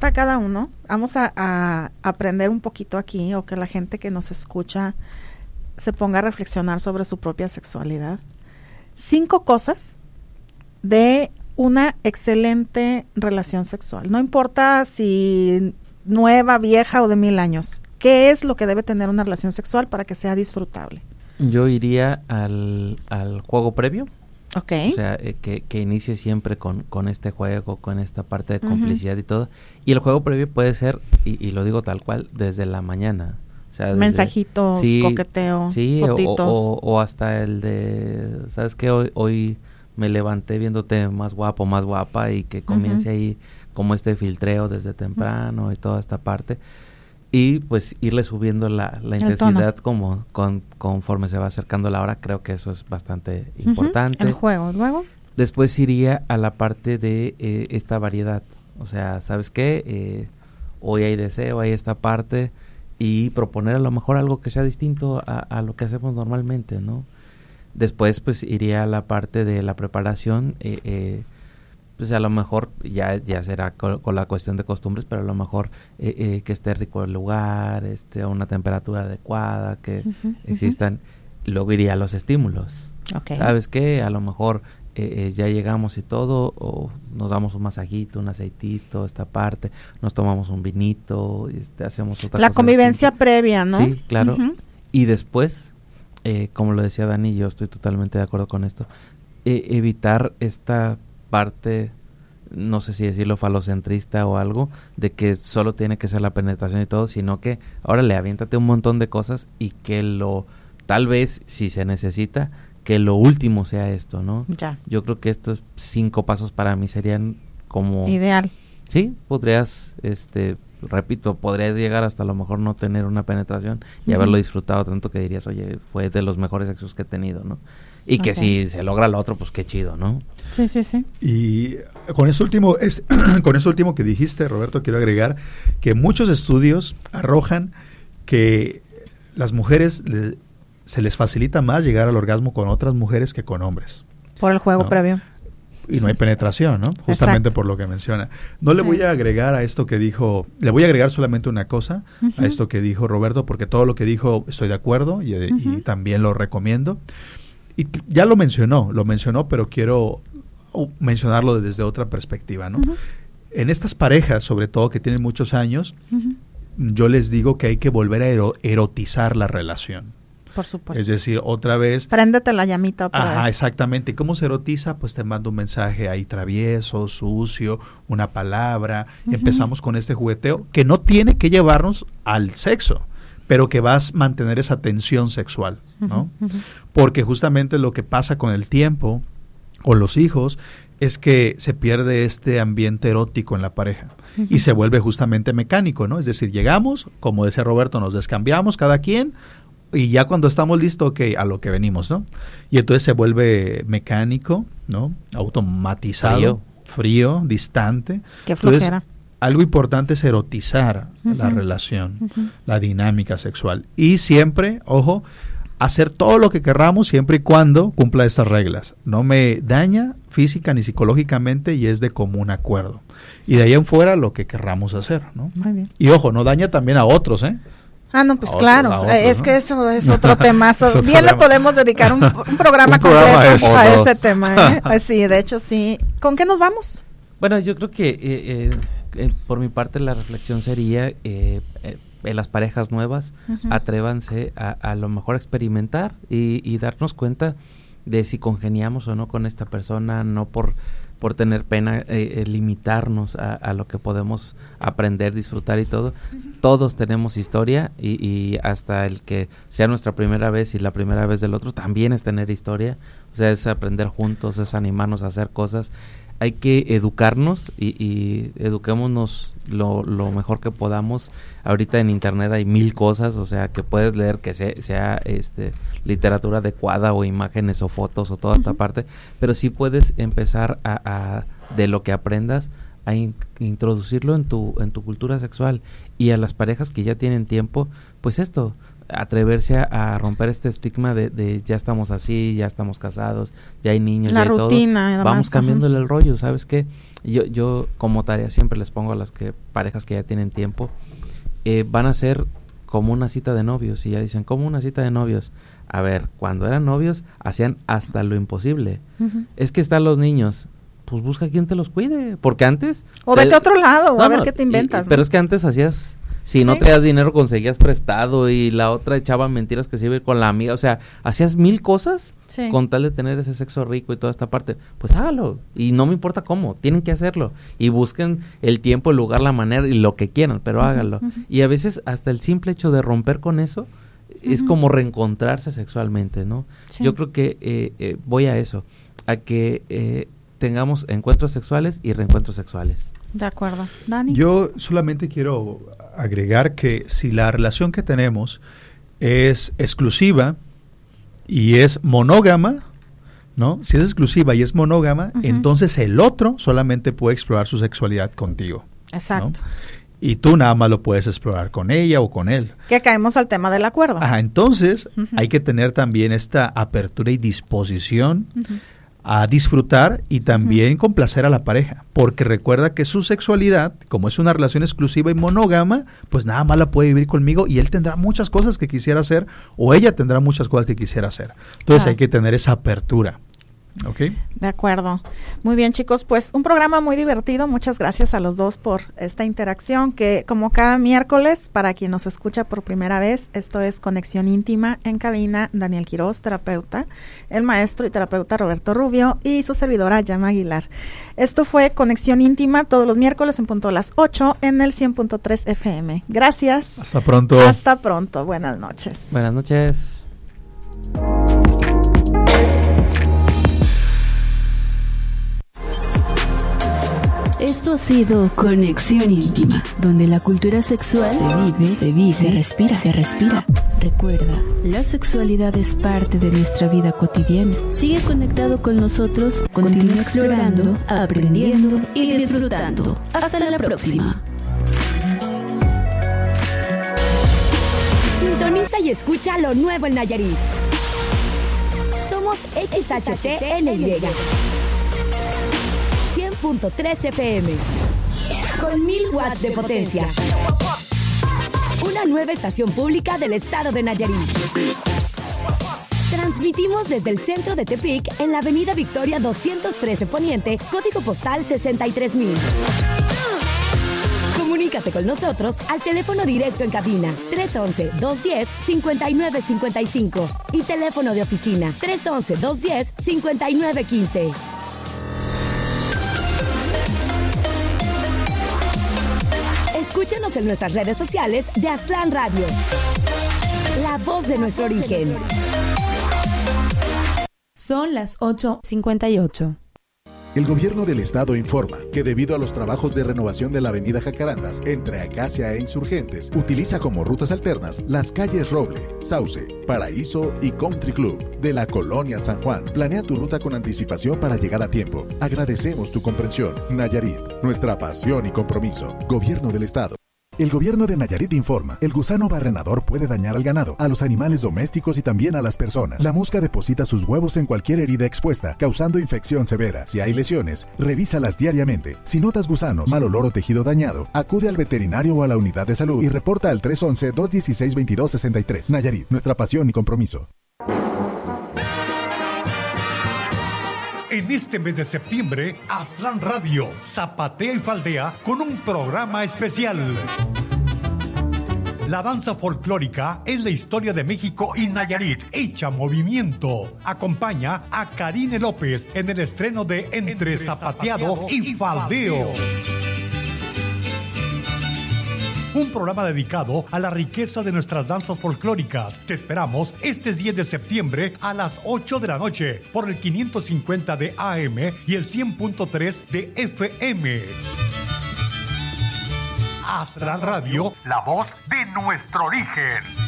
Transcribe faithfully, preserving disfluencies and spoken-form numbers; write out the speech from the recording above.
para cada uno. Vamos a, a aprender un poquito aquí, o que la gente que nos escucha se ponga a reflexionar sobre su propia sexualidad. Cinco cosas de una excelente relación sexual. No importa si nueva, vieja o de mil años. ¿Qué es lo que debe tener una relación sexual para que sea disfrutable? Yo iría al, al juego previo. Okay. O sea, eh, que, que inicie siempre con, con este juego, con esta parte de complicidad uh-huh. y todo. Y el juego previo puede ser, y, y lo digo tal cual, desde la mañana. O sea, desde, mensajitos, sí, coqueteo, sí, fotitos. O, o, o hasta el de, ¿sabes qué? Hoy, hoy me levanté viéndote más guapo, más guapa, y que comience uh-huh. ahí como este filtreo desde temprano uh-huh. y toda esta parte. Y pues irle subiendo la, la intensidad como con, conforme se va acercando la hora. Creo que eso es bastante uh-huh. importante. El juego, luego. Después iría a la parte de eh, esta variedad. O sea, ¿sabes qué? Eh, hoy hay deseo, hay esta parte, y proponer a lo mejor algo que sea distinto a, a lo que hacemos normalmente, ¿no? Después pues iría a la parte de la preparación, eh, eh, pues a lo mejor ya ya será con, con la cuestión de costumbres, pero a lo mejor eh, eh, que esté rico el lugar, este, a una temperatura adecuada, que uh-huh, existan. Uh-huh. Luego iría a los estímulos. Okay. ¿Sabes qué? A lo mejor eh, eh, ya llegamos y todo, o nos damos un masajito, un aceitito, esta parte, nos tomamos un vinito, este, hacemos otra la cosa. La convivencia distinta. Previa, ¿no? Sí, claro. Uh-huh. Y después, eh, como lo decía Dani, yo estoy totalmente de acuerdo con esto, eh, evitar esta parte, no sé si decirlo falocentrista o algo, de que solo tiene que ser la penetración y todo, sino que, órale, aviéntate un montón de cosas, y que lo, tal vez, si se necesita, que lo último sea esto, ¿no? Ya. Yo creo que estos cinco pasos para mí serían como... ideal. Sí, podrías, este, repito, podrías llegar hasta a lo mejor no tener una penetración y uh-huh. haberlo disfrutado tanto que dirías, oye, fue de los mejores sexos que he tenido, ¿no? Y okay. que si se logra lo otro, pues qué chido, ¿no? Sí, sí, sí. Y con eso último, es, con eso último que dijiste, Roberto, quiero agregar que muchos estudios arrojan que las mujeres le, se les facilita más llegar al orgasmo con otras mujeres que con hombres. Por el juego ¿no? previo. Y no hay penetración, ¿no? Justamente Exacto. por lo que menciona. No sí. le voy a agregar a esto que dijo, le voy a agregar solamente una cosa uh-huh. a esto que dijo Roberto, porque todo lo que dijo estoy de acuerdo y, uh-huh. y también lo recomiendo. Y ya lo mencionó, lo mencionó, pero quiero uh, mencionarlo desde otra perspectiva, ¿no? Uh-huh. En estas parejas, sobre todo que tienen muchos años, uh-huh. yo les digo que hay que volver a ero- erotizar la relación. Por supuesto. Es decir, otra vez... Préndete la llamita otra Ajá, vez. exactamente. ¿Cómo se erotiza? Pues te mando un mensaje ahí travieso, sucio, una palabra. Uh-huh. Empezamos con este jugueteo que no tiene que llevarnos al sexo, pero que vas a mantener esa tensión sexual, ¿no? Uh-huh. Porque justamente lo que pasa con el tiempo, con los hijos, es que se pierde este ambiente erótico en la pareja uh-huh. y se vuelve justamente mecánico, ¿no? Es decir, llegamos, como decía Roberto, nos descambiamos cada quien, y ya cuando estamos listos, ok, a lo que venimos, ¿no? Y entonces se vuelve mecánico, ¿no? Automatizado, frío, frío distante. Qué flojera. Entonces, algo importante es erotizar uh-huh. la relación, uh-huh. la dinámica sexual. Y siempre, ojo, hacer todo lo que querramos siempre y cuando cumpla estas reglas. No me daña física ni psicológicamente y es de común acuerdo. Y de ahí en fuera lo que querramos hacer, ¿no? Muy bien. Y ojo, no daña también a otros, ¿eh? Ah, no, pues a claro, otro, otro, es ¿no? que eso es otro tema. So, otro bien tema. Le podemos dedicar un, un programa un completo programa a, eso. a ese dos. tema, ¿eh? Sí, de hecho sí. ¿Con qué nos vamos? Bueno, yo creo que eh, eh, eh, por mi parte la reflexión sería, eh, eh, en las parejas nuevas, uh-huh. atrévanse a, a lo mejor experimentar y, y darnos cuenta de si congeniamos o no con esta persona, no por por tener pena, eh, eh, limitarnos a, a lo que podemos aprender, disfrutar y todo. Uh-huh. Todos tenemos historia y, y hasta el que sea nuestra primera vez y la primera vez del otro también es tener historia. O sea, es aprender juntos, es animarnos a hacer cosas. Hay que educarnos y, y eduquémonos lo, lo mejor que podamos. Ahorita en internet hay mil cosas, o sea, que puedes leer que sea, sea este literatura adecuada o imágenes o fotos o toda uh-huh. esta parte, pero sí puedes empezar a, a de lo que aprendas a in, introducirlo en tu en tu cultura sexual. Y a las parejas que ya tienen tiempo, pues esto, atreverse a, a romper este estigma de, de ya estamos así, ya estamos casados, ya hay niños, la ya hay rutina, todo. Además, vamos cambiándole ajá. el rollo, ¿sabes qué? Yo, yo como tarea siempre les pongo a las que parejas que ya tienen tiempo, eh, van a ser como una cita de novios, y ya dicen, ¿cómo una cita de novios? A ver, cuando eran novios, hacían hasta lo imposible. Uh-huh. Es que están los niños, pues busca quien te los cuide, porque antes... O te, vete a otro lado, o no, a ver no, qué te inventas. Y, ¿no? Pero es que antes hacías... Si no ¿Sí? traías dinero, conseguías prestado, y la otra echaba mentiras que se iba a ir con la amiga. O sea, hacías mil cosas sí. con tal de tener ese sexo rico y toda esta parte. Pues hágalo. Y no me importa cómo. Tienen que hacerlo. Y busquen el tiempo, el lugar, la manera y lo que quieran, pero uh-huh, háganlo. Uh-huh. Y a veces hasta el simple hecho de romper con eso uh-huh. es como reencontrarse sexualmente, ¿no? Sí. Yo creo que eh, eh, voy a eso. A que eh, tengamos encuentros sexuales y reencuentros sexuales. De acuerdo. Dani. Yo solamente quiero agregar que si la relación que tenemos es exclusiva y es monógama, ¿no? Si es exclusiva y es monógama, uh-huh. entonces el otro solamente puede explorar su sexualidad contigo. Exacto. ¿no? Y tú nada más lo puedes explorar con ella o con él. Que caemos al tema del acuerdo. Ajá, entonces uh-huh. hay que tener también esta apertura y disposición uh-huh. a disfrutar y también uh-huh. complacer a la pareja, porque recuerda que su sexualidad, como es una relación exclusiva y monógama, pues nada más la puede vivir conmigo y él tendrá muchas cosas que quisiera hacer o ella tendrá muchas cosas que quisiera hacer. Entonces ah. hay que tener esa apertura. Okay. De acuerdo. Muy bien, chicos, pues un programa muy divertido. Muchas gracias a los dos por esta interacción que, como cada miércoles, para quien nos escucha por primera vez, esto es Conexión Íntima en cabina. Daniel Quiroz, terapeuta, el maestro y terapeuta Roberto Rubio y su servidora Yama Aguilar. Esto fue Conexión Íntima todos los miércoles en punto a las ocho en el cien punto tres F M. Gracias. Hasta pronto. Hasta pronto. Buenas noches. Buenas noches. Esto ha sido Conexión Íntima, donde la cultura sexual se vive, se vive, se respira, se respira. Recuerda, la sexualidad es parte de nuestra vida cotidiana. Sigue conectado con nosotros, continúa explorando, aprendiendo y disfrutando. Hasta la próxima. Sintoniza y escucha lo nuevo en Nayarit. Somos X H T N Y. cien punto tres F M con mil watts de potencia. Una nueva estación pública del estado de Nayarit. Transmitimos desde el centro de Tepic en la avenida Victoria doscientos trece Poniente, código postal sesenta y tres mil. Comunícate con nosotros al teléfono directo en cabina tres once, dos diez, cincuenta y nueve cincuenta y cinco y teléfono de oficina tres once, dos diez, cincuenta y nueve quince. Escúchanos en nuestras redes sociales de Aztlán Radio. La voz de nuestro origen. Son las ocho cincuenta y ocho. El gobierno del estado informa que debido a los trabajos de renovación de la avenida Jacarandas entre Acacia e Insurgentes, utiliza como rutas alternas las calles Roble, Sauce, Paraíso y Country Club de la Colonia San Juan. Planea tu ruta con anticipación para llegar a tiempo. Agradecemos tu comprensión. Nayarit, nuestra pasión y compromiso. Gobierno del estado. El gobierno de Nayarit informa, el gusano barrenador puede dañar al ganado, a los animales domésticos y también a las personas. La mosca deposita sus huevos en cualquier herida expuesta, causando infección severa. Si hay lesiones, revísalas diariamente. Si notas gusanos, mal olor o tejido dañado, acude al veterinario o a la unidad de salud y reporta al tres once, dos dieciséis, veintidós sesenta y tres. Nayarit, nuestra pasión y compromiso. En este mes de septiembre, Aztlán Radio zapatea y faldea con un programa especial. La danza folclórica es la historia de México y Nayarit, hecha movimiento. Acompaña a Karine López en el estreno de Entre, Entre Zapateado, zapateado y Faldeo. Un programa dedicado a la riqueza de nuestras danzas folclóricas. Te esperamos este diez de septiembre a las ocho de la noche por el quinientos cincuenta de A M y el cien punto tres de F M. Aztlán Radio, la voz de nuestro origen.